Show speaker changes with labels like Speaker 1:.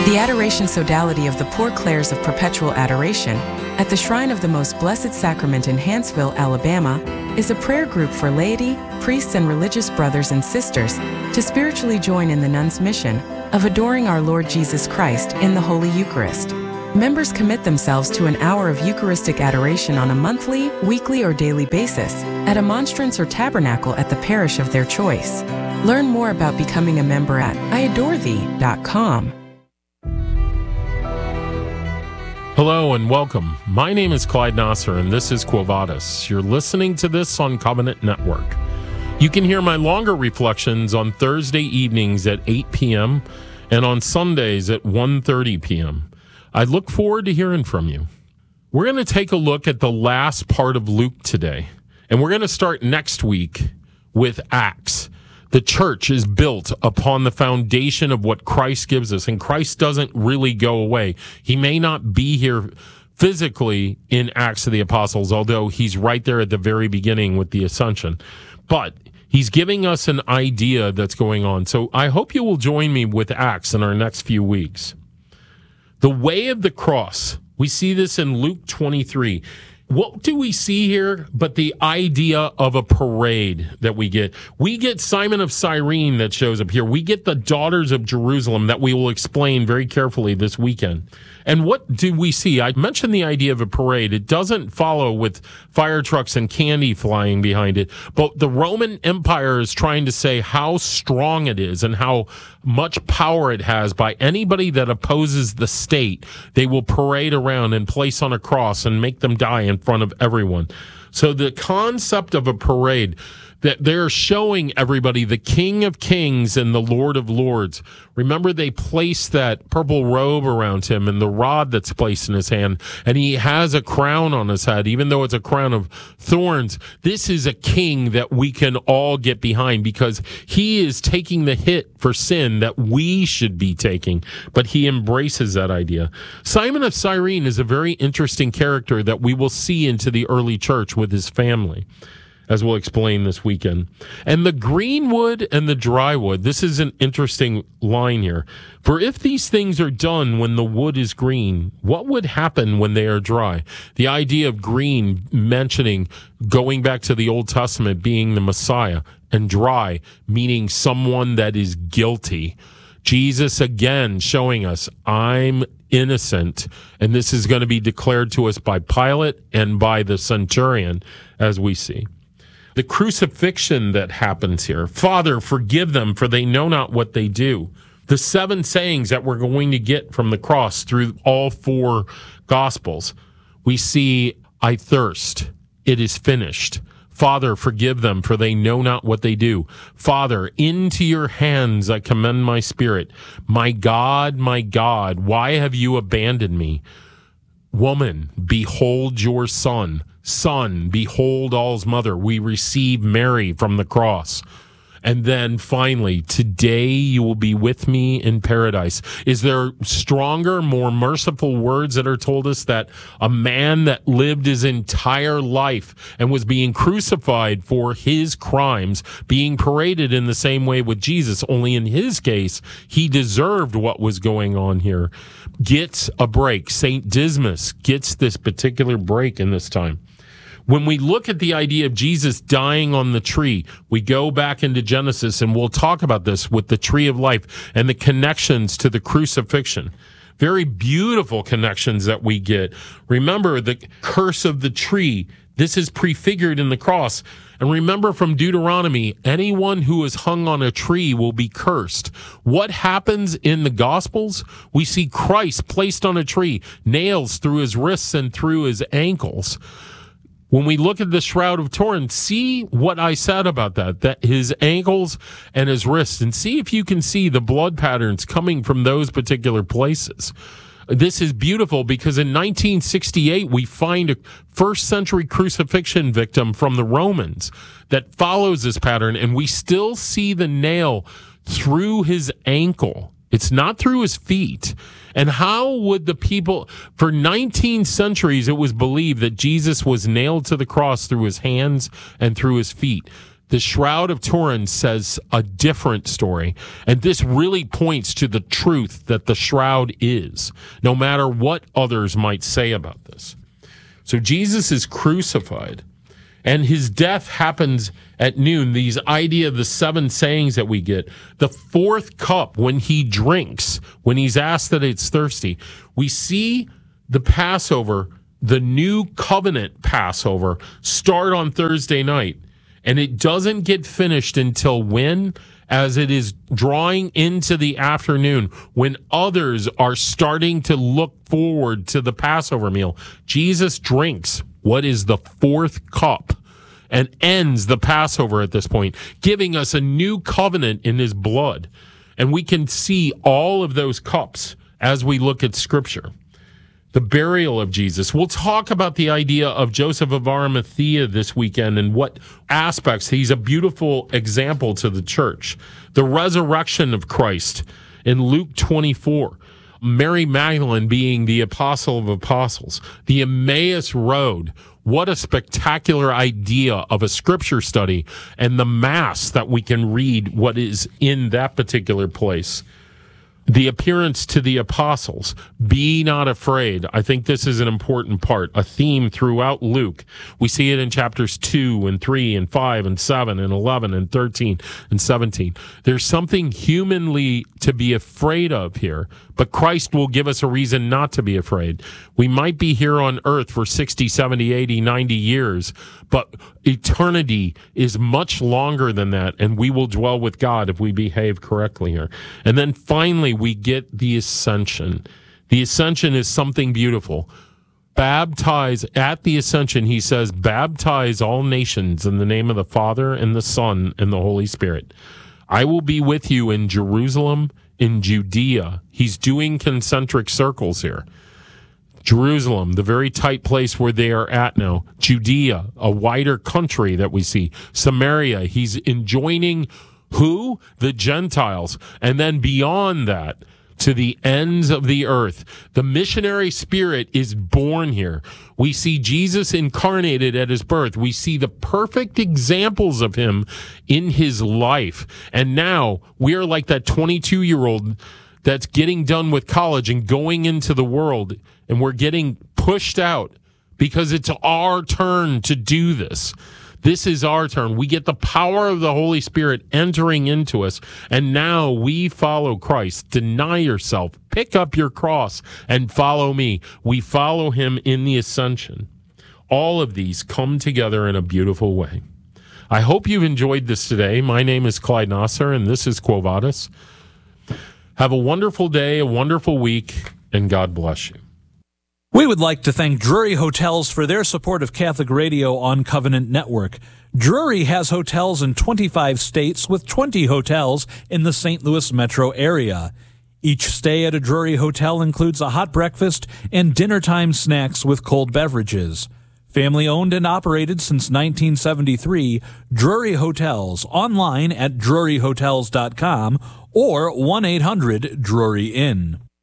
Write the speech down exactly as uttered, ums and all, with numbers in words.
Speaker 1: The Adoration Sodality of the Poor Clares of Perpetual Adoration at the Shrine of the Most Blessed Sacrament in Hanceville, Alabama, is a prayer group for laity, priests, and religious brothers and sisters to spiritually join in the nuns' mission of adoring our Lord Jesus Christ in the Holy Eucharist. Members commit themselves to an hour of Eucharistic adoration on a monthly, weekly, or daily basis at a monstrance or tabernacle at the parish of their choice. Learn more about becoming a member at I adore thee dot com.
Speaker 2: Hello and welcome. My name is Clyde Nasser and this is Quo Vadis. You're listening to this on Covenant Network. You can hear my longer reflections on Thursday evenings at eight p.m. and on Sundays at one thirty p.m. I look forward to hearing from you. We're going to take a look at the last part of Luke today, and we're going to start next week with Acts. The church is built upon the foundation of what Christ gives us, and Christ doesn't really go away. He may not be here physically in Acts of the Apostles, although he's right there at the very beginning with the ascension. But he's giving us an idea that's going on. So I hope you will join me with Acts in our next few weeks. The way of the cross, we see this in Luke twenty-three. What do we see here but the idea of a parade that we get? We get Simon of Cyrene that shows up here. We get the daughters of Jerusalem that we will explain very carefully this weekend. And what do we see? I mentioned the idea of a parade. It doesn't follow with fire trucks and candy flying behind it, but the Roman Empire is trying to say how strong it is and how much power it has. By anybody that opposes the state, they will parade around and place on a cross and make them die in front of everyone. So the concept of a parade, that they're showing everybody the King of Kings and the Lord of Lords. Remember, they placed that purple robe around him and the rod that's placed in his hand, and he has a crown on his head, even though it's a crown of thorns. This is a king that we can all get behind because he is taking the hit for sin that we should be taking, but he embraces that idea. Simon of Cyrene is a very interesting character that we will see into the early church with his family, as we'll explain this weekend. And the green wood and the dry wood, this is an interesting line here. For if these things are done when the wood is green, what would happen when they are dry? The idea of green mentioning, going back to the Old Testament, being the Messiah, and dry meaning someone that is guilty. Jesus again showing us, I'm innocent, and this is going to be declared to us by Pilate and by the centurion, as we see. The crucifixion that happens here. Father, forgive them, for they know not what they do. The seven sayings that we're going to get from the cross through all four Gospels. We see, I thirst. It is finished. Father, forgive them, for they know not what they do. Father, into your hands I commend my spirit. My God, my God, why have you abandoned me? Woman, behold your son. Son, behold all's mother. We receive Mary from the cross. And then finally, today you will be with me in paradise. Is there stronger, more merciful words that are told us that a man that lived his entire life and was being crucified for his crimes, being paraded in the same way with Jesus, only in his case, he deserved what was going on here, gets a break. Saint Dismas gets this particular break in this time. When we look at the idea of Jesus dying on the tree, we go back into Genesis, and we'll talk about this with the tree of life and the connections to the crucifixion. Very beautiful connections that we get. Remember the curse of the tree. This is prefigured in the cross. And remember from Deuteronomy, anyone who is hung on a tree will be cursed. What happens in the Gospels? We see Christ placed on a tree, nails through his wrists and through his ankles. When we look at the Shroud of Turin, see what I said about that, that his ankles and his wrists, and see if you can see the blood patterns coming from those particular places. This is beautiful because in nineteen sixty-eight, we find a first century crucifixion victim from the Romans that follows this pattern, and we still see the nail through his ankle. It's not through his feet. And how would the people, for nineteen centuries, it was believed that Jesus was nailed to the cross through his hands and through his feet. The Shroud of Turin says a different story, and this really points to the truth that the shroud is, no matter what others might say about this. So Jesus is crucified, and his death happens at noon. These idea of the seven sayings that we get, the fourth cup when he drinks, when he's asked that it's thirsty, we see the Passover, the new covenant Passover, start on Thursday night. And it doesn't get finished until when? As it is drawing into the afternoon, when others are starting to look forward to the Passover meal. Jesus drinks what is the fourth cup and ends the Passover at this point, giving us a new covenant in his blood. And we can see all of those cups as we look at Scripture. The burial of Jesus. We'll talk about the idea of Joseph of Arimathea this weekend and what aspects. He's a beautiful example to the church. The resurrection of Christ in Luke twenty-four. Mary Magdalene being the apostle of apostles. The Emmaus Road. What a spectacular idea of a scripture study, and the Mass that we can read what is in that particular place. The appearance to the apostles, be not afraid. I think this is an important part, a theme throughout Luke. We see it in chapters two and three and five and seven and eleven and thirteen and seventeen. There's something humanly to be afraid of here, but Christ will give us a reason not to be afraid. We might be here on earth for sixty, seventy, eighty, ninety years, but eternity is much longer than that, and we will dwell with God if we behave correctly here. And then finally, we get the ascension. The ascension is something beautiful. Baptize, at the ascension, he says, baptize all nations in the name of the Father and the Son and the Holy Spirit. I will be with you in Jerusalem, in Judea. He's doing concentric circles here. Jerusalem, the very tight place where they are at now. Judea, a wider country that we see. Samaria, he's enjoining who? The Gentiles. And then beyond that, to the ends of the earth. The missionary spirit is born here. We see Jesus incarnated at his birth. We see the perfect examples of him in his life. And now we are like that twenty-two-year-old that's getting done with college and going into the world, and we're getting pushed out because it's our turn to do this. This is our turn. We get the power of the Holy Spirit entering into us, and now we follow Christ. Deny yourself, pick up your cross, and follow me. We follow him in the ascension. All of these come together in a beautiful way. I hope you've enjoyed this today. My name is Clyde Nasser, and this is Quo Vadis. Have a wonderful day, a wonderful week, and God bless you.
Speaker 3: We would like to thank Drury Hotels for their support of Catholic Radio on Covenant Network. Drury has hotels in twenty-five states with twenty hotels in the Saint Louis metro area. Each stay at a Drury Hotel includes a hot breakfast and dinner-time snacks with cold beverages. Family owned and operated since nineteen seventy-three, Drury Hotels, online at drury hotels dot com or one eight hundred Drury Inn.